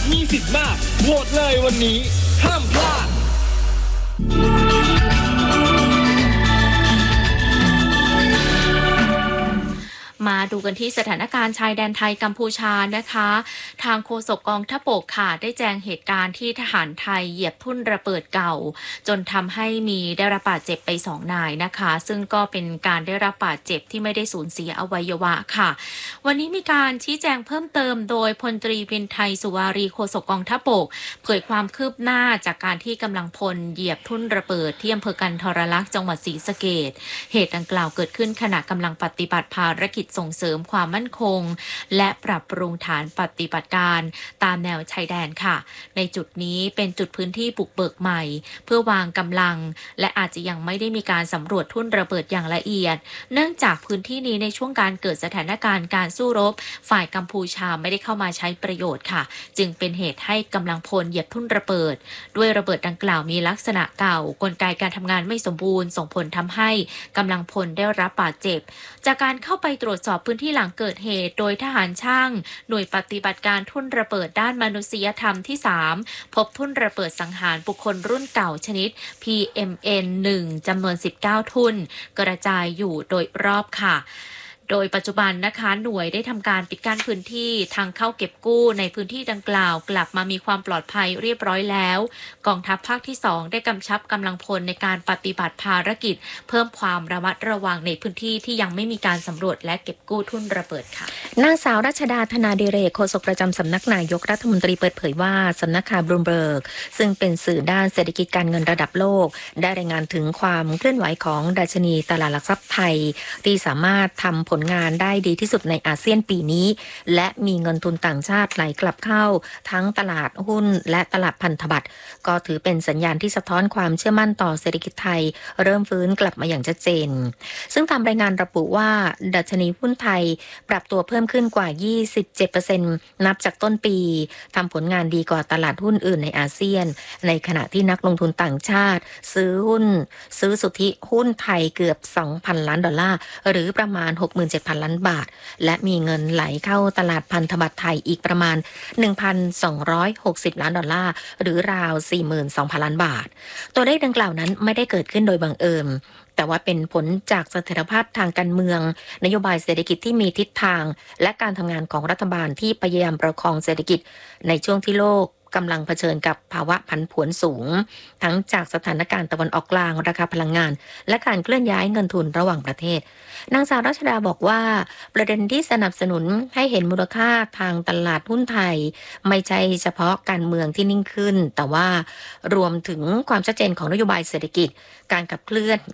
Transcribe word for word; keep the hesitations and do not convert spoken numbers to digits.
มีสิทธิ์มากโหวตเลยวันนี้ห้ามพลาดมาดูกันที่สถานการณ์ชายแดนไทยกัมพูชานะคะทางโฆษกกองทัพบกค่ะได้แจ้งเหตุการณ์ที่ทหารไทยเหยียบทุ่นระเบิดเก่าจนทำให้มีได้รับบาดเจ็บไปสองนายนะคะซึ่งก็เป็นการได้รับบาดเจ็บที่ไม่ได้สูญเสียอวัยวะค่ะวันนี้มีการชี้แจงเพิ่มเติมโดยพลตรีวินไทยสุวารีโฆษกกองทัพบกเผยความคืบหน้าจากการที่กำลังพลเหยียบทุ่นระเบิดที่อำเภอกันทรลักษณ์จังหวัดศรีสะเกษเหตุดังกล่าวเกิดขึ้นขณะกำลังปฏิบัติภารกิจส่งเสริมความมั่นคงและปรับปรุงฐานปฏิบัติการตามแนวชายแดนค่ะในจุดนี้เป็นจุดพื้นที่บุกเบิกใหม่เพื่อวางกำลังและอาจจะยังไม่ได้มีการสำรวจทุ่นระเบิดอย่างละเอียดเนื่องจากพื้นที่นี้ในช่วงการเกิดสถานการณ์การสู้รบฝ่ายกัมพูชาไม่ได้เข้ามาใช้ประโยชน์ค่ะจึงเป็นเหตุให้กำลังพลเหยียบทุ่นระเบิดด้วยระเบิดดังกล่าวมีลักษณะเก่ากลไกการทำงานไม่สมบูรณ์ส่งผลทำให้กำลังพลได้รับบาดเจ็บจากการเข้าไปตรวจสอบพื้นที่หลังเกิดเหตุโดยทหารช่างหน่วยปฏิบัติการทุ่นระเบิดด้านมนุษยธรรมที่สามพบทุ่นระเบิดสังหารบุคคลรุ่นเก่าชนิด พี เอ็ม เอ็น หนึ่ง จำนวนสิบเก้าทุ่นกระจายอยู่โดยรอบค่ะโดยปัจจุบันนะคะหน่วยได้ทำการปิดกั้นพื้นที่ทางเข้าเก็บกู้ในพื้นที่ดังกล่าวกลับมามีความปลอดภัยเรียบร้อยแล้วกองทัพภาคที่สองได้กำชับกำลังพลในการปฏิบัติภารกิจเพิ่มความระมัดระวังในพื้นที่ที่ยังไม่มีการสำรวจและเก็บกู้ทุ่นระเบิดค่ะนางสาวรัชดาธนาดิเรกโฆษกประจำสำนักนายกรัฐมนตรีเปิดเผยว่าสำนักข่าวบลูมเบิร์กซึ่งเป็นสื่อด้านเศรษฐกิจการเงินระดับโลกได้รายงานถึงความเคลื่อนไหวของดัชนีตลาดหลักทรัพย์ไทยที่สามารถทำผลงานได้ดีที่สุดในอาเซียนปีนี้และมีเงินทุนต่างชาติไหลกลับเข้าทั้งตลาดหุ้นและตลาดพันธบัตรก็ถือเป็นสัญญาณที่สะท้อนความเชื่อมั่นต่อเศรษฐกิจไทยเริ่มฟื้นกลับมาอย่างชัดเจนซึ่งตามรายงานระบุว่าดัชนีหุ้นไทยปรับตัวเพิ่มขึ้นกว่า ยี่สิบเจ็ดเปอร์เซ็นต์ นับจากต้นปีทำผลงานดีกว่าตลาดหุ้นอื่นในอาเซียนในขณะที่นักลงทุนต่างชาติซื้อหุ้นซื้อสุทธิหุ้นไทยเกือบ สองพัน ล้านดอลลาร์หรือประมาณ หกหมื่นเจ็ดพัน ล้านบาทและมีเงินไหลเข้าตลาดพันธบัตรไทยอีกประมาณ หนึ่งพันสองร้อยหกสิบ ล้านดอลลาร์หรือราว สี่หมื่นสองพัน ล้านบาทตัวเลขดังกล่าวนั้นไม่ได้เกิดขึ้นโดยบังเอิญแต่ว่าเป็นผลจากเสถียรภาพทางการเมืองนโยบายเศรษฐกิจที่มีทิศทางและการทำงานของรัฐบาลที่พยายามประคองเศรษฐกิจในช่วงที่โลกกำลังเผชิญกับภาวะผันผวนสูงทั้งจากสถานการณ์ตะวันออกกลางราคาพลังงานและการเคลื่อนย้ายเงินทุนระหว่างประเทศนางสาวรัชดาบอกว่าประเด็นที่สนับสนุนให้เห็นมูลค่าทางตลาดหุ้นไทยไม่ใช่เฉพาะการเมืองที่นิ่งขึ้นแต่ว่ารวมถึงความชัดเจนของนโยบายเศรษฐกิจการขับเคลื่อน